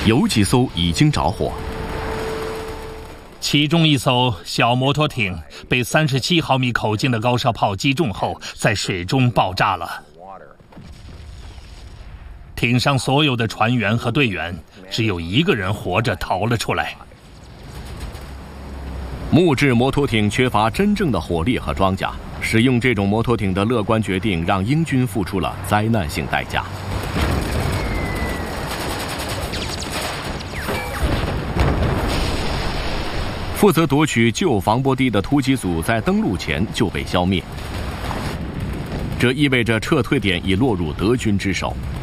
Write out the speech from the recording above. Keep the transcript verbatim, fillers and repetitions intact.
有几艘已经着火。 其中一艘小摩托艇被三十七毫米口径的高射炮击中后，在水中爆炸了。艇上所有的船员和队员，只有一个人活着逃了出来。 木质摩托艇缺乏真正的火力和装甲，使用这种摩托艇的乐观决定让英军付出了灾难性代价。负责夺取旧防波堤的突击组在登陆前就被消灭，这意味着撤退点已落入德军之手。